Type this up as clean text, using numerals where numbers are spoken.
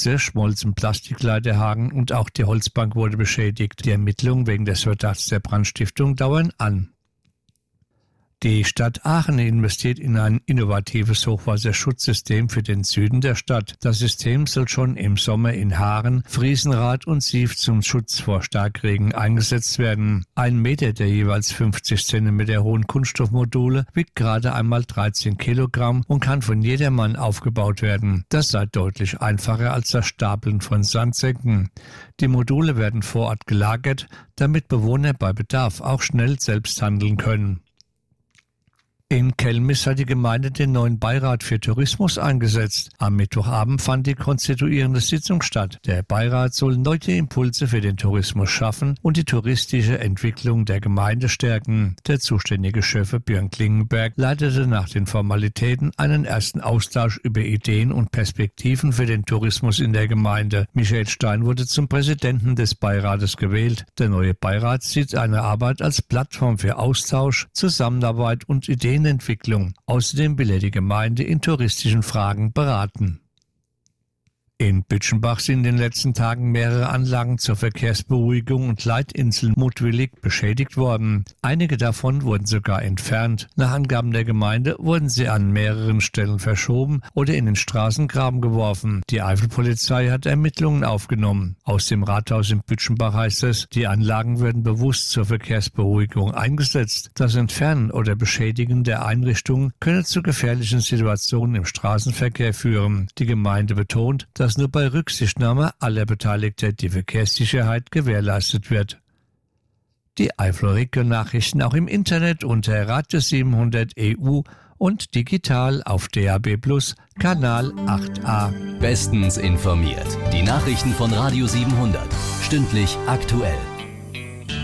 Spitze schmolzen Plastikleiterhaken und auch die Holzbank wurde beschädigt. Die Ermittlungen wegen des Verdachts der Brandstiftung dauern an. Die Stadt Aachen investiert in ein innovatives Hochwasserschutzsystem für den Süden der Stadt. Das System soll schon im Sommer in Haaren, Friesenrath und Sief zum Schutz vor Starkregen eingesetzt werden. 1 Meter der jeweils 50 cm hohen Kunststoffmodule wiegt gerade einmal 13 Kilogramm und kann von jedermann aufgebaut werden. Das sei deutlich einfacher als das Stapeln von Sandsäcken. Die Module werden vor Ort gelagert, damit Bewohner bei Bedarf auch schnell selbst handeln können. In Kelmis hat die Gemeinde den neuen Beirat für Tourismus eingesetzt. Am Mittwochabend fand die konstituierende Sitzung statt. Der Beirat soll neue Impulse für den Tourismus schaffen und die touristische Entwicklung der Gemeinde stärken. Der zuständige Chef Björn Klingenberg leitete nach den Formalitäten einen ersten Austausch über Ideen und Perspektiven für den Tourismus in der Gemeinde. Michael Stein wurde zum Präsidenten des Beirates gewählt. Der neue Beirat sieht seine Arbeit als Plattform für Austausch, Zusammenarbeit und Ideenentwicklung. Außerdem will er die Gemeinde in touristischen Fragen beraten. In Bütschenbach sind in den letzten Tagen mehrere Anlagen zur Verkehrsberuhigung und Leitinseln mutwillig beschädigt worden. Einige davon wurden sogar entfernt. Nach Angaben der Gemeinde wurden sie an mehreren Stellen verschoben oder in den Straßengraben geworfen. Die Eifelpolizei hat Ermittlungen aufgenommen. Aus dem Rathaus in Bütschenbach heißt es, die Anlagen würden bewusst zur Verkehrsberuhigung eingesetzt. Das Entfernen oder Beschädigen der Einrichtungen könne zu gefährlichen Situationen im Straßenverkehr führen. Die Gemeinde betont, dass nur bei Rücksichtnahme aller Beteiligten die Verkehrssicherheit gewährleistet wird. Die Eifel-Region-Nachrichten auch im Internet unter Radio 700 EU und digital auf DAB+ Kanal 8a. Bestens informiert. Die Nachrichten von Radio 700. Stündlich aktuell.